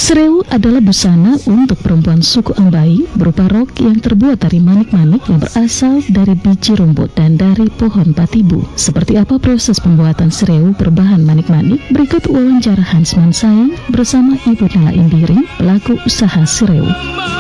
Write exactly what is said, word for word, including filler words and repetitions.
Serew adalah busana untuk perempuan suku Ambai berupa rok yang terbuat dari manik-manik yang berasal dari biji rumput dan dari pohon patibu. Seperti apa proses pembuatan serew berbahan manik-manik? Berikut wawancara Hans Mansai bersama Ibu Nala Indiring, pelaku usaha serew.